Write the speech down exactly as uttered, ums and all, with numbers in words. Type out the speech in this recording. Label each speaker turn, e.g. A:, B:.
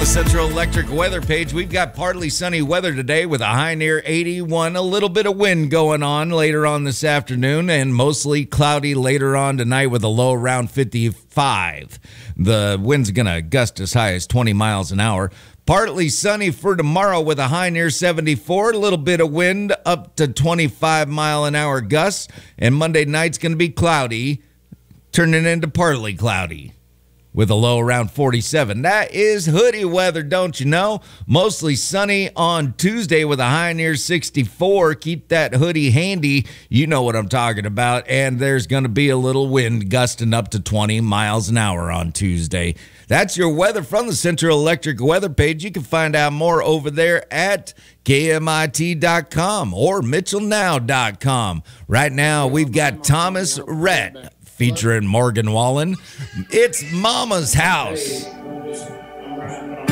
A: the Central Electric weather page, we've got partly sunny weather today with a high near eighty-one. A little bit of wind going on later on this afternoon and mostly cloudy later on tonight with a low around fifty-five. The wind's going to gust as high as twenty miles an hour. Partly sunny for tomorrow with a high near seventy-four. A little bit of wind up to twenty-five mile an hour gusts. And Monday night's going to be cloudy, turning into partly cloudy, with a low around forty-seven. That is hoodie weather, don't you know? Mostly sunny on Tuesday with a high near sixty-four. Keep that hoodie handy. You know what I'm talking about. And there's going to be a little wind gusting up to twenty miles an hour on Tuesday. That's your weather from the Central Electric weather page. You can find out more over there at K M I T dot com or Mitchell Now dot com. Right now, we've got Thomas Rhett featuring Morgan Wallen. It's Mama's House.